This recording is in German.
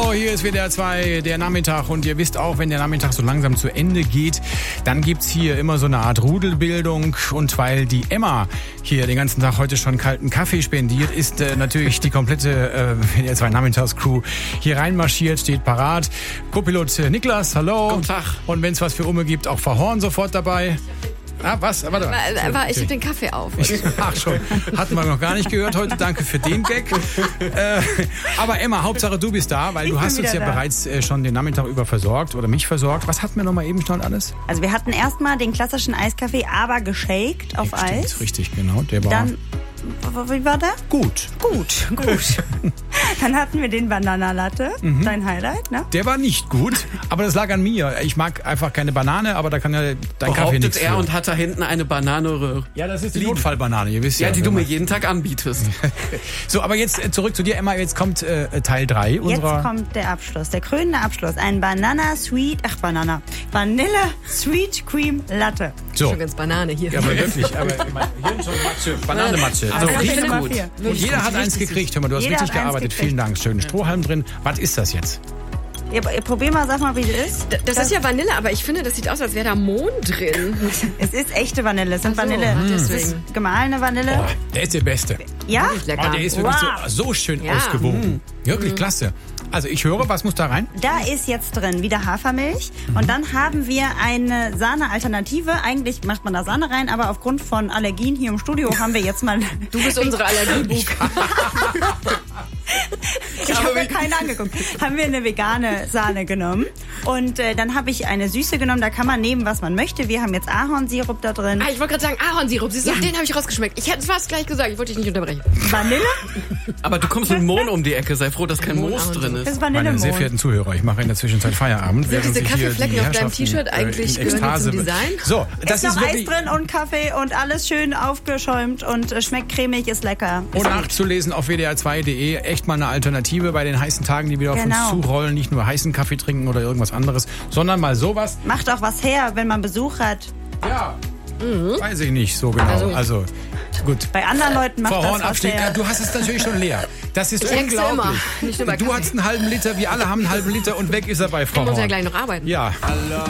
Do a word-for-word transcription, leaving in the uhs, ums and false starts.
Hallo, hier ist W D R zwei, der Nachmittag. Und ihr wisst auch, wenn der Nachmittag so langsam zu Ende geht, dann gibt's hier immer so eine Art Rudelbildung. Und weil die Emma hier den ganzen Tag heute schon kalten Kaffee spendiert, ist äh, natürlich die komplette äh, W D R zwei Nachmittagscrew hier reinmarschiert, steht parat. Co-Pilot äh, Niklas, hallo. Guten Tag. Und wenn es was für Umme gibt, auch Frau Horn sofort dabei. Ah, was? Warte mal. Aber ich heb den Kaffee auf. Ach schon, hatten wir noch gar nicht gehört heute. Danke für den Gag. äh, aber Emma, Hauptsache du bist da, weil Ich du bin hast uns ja wieder da. bereits äh, schon den Nachmittag über versorgt oder mich versorgt. Was hatten wir noch mal eben schon alles? Also wir hatten erstmal den klassischen Eiskaffee, aber geshaked auf Stimmt, Eis. richtig, genau. Der war Dann, w- wie war der? gut. Gut, gut. Dann hatten wir den Bananalatte, Mhm. dein Highlight, ne? Der war nicht gut, aber das lag an mir. Ich mag einfach keine Banane, aber da kann ja dein Kaffee Behauptet nichts er für. und hat da hinten eine Banane. Ja, das ist die Notfallbanane, ihr wisst ja. Ja, die wenn du mir man- jeden Tag anbietest. So, aber jetzt äh, zurück zu dir, Emma. Jetzt kommt äh, Teil drei Jetzt unserer... kommt der Abschluss, der krönende Abschluss. Ein Banana Sweet, ach Banana, Vanille Sweet Cream Latte. So. Schon ganz Banane hier. Ja, aber wirklich, aber Hirnschonmatsche, Bananematsche. Also Also riecht Nummer gut. vier. Und jeder hat eins gekriegt. Hör mal, du hast Jeder richtig hat eins gearbeitet. gekriegt. Vielen Dank. Schönen Strohhalm drin. Was ist das jetzt? Ihr, ihr probier mal, sag mal, wie das ist. Das ist ja Vanille, aber ich finde, das sieht aus, als wäre da Mond drin. Es ist echte Vanille, es sind Ach so, Vanille. Das deswegen. ist gemahlene Vanille. Oh, der ist der Beste. Ja? Lecker. Oh, der ist wirklich Wow. so, so schön Ja. ausgewogen. Wirklich klasse. Also ich höre, was muss da rein? Da ist jetzt drin wieder Hafermilch und dann haben wir eine Sahne-Alternative. Eigentlich macht man da Sahne rein, aber aufgrund von Allergien hier im Studio haben wir jetzt mal... Du bist unsere Allergiebuch. Ich habe mir keine angeguckt. Haben wir eine vegane Sahne genommen und äh, dann habe ich eine süße genommen. Da kann man nehmen, was man möchte. Wir haben jetzt Ahornsirup da drin. Ah, ich wollte gerade sagen, Ahornsirup. Siehst du, den habe ich rausgeschmeckt. Ich hätte es fast gleich gesagt. Ich wollte dich nicht unterbrechen. Vanille? Aber du kommst mit Mohn um die Ecke. Sei froh, dass kein Mohn, Moos drin Das ist. ist Meine sehr Vanillemond. verehrten Zuhörer, ich mache in der Zwischenzeit Feierabend. Sind während diese sich hier Kaffeeflecken die auf deinem Herrschaften, T-Shirt äh, eigentlich in gehören die Ekstase zum be- Design? So, das Ist ist noch Eis wirklich drin und Kaffee und alles schön aufgeschäumt und äh, schmeckt cremig, ist lecker. Ist ohne gut. nachzulesen auf W D R zwei Punkt de. Echt mal eine Alternative bei den heißen Tagen, die wieder auf Genau. uns zurollen. Nicht nur heißen Kaffee trinken oder irgendwas anderes, sondern mal sowas. Macht auch was her, wenn man Besuch hat. Ja, weiß ich nicht so genau. Also, Also- gut. Bei anderen Leuten macht Frau das Horn, was Abstieg. Ja, her. du hast es natürlich schon leer. Das ist Ich wechsle unglaublich. immer. Nicht nur bei Du Kaffee. hast einen halben Liter, wir alle haben einen halben Liter und weg ist er bei Frau Ich muss ja Horn. gleich noch arbeiten. Ja.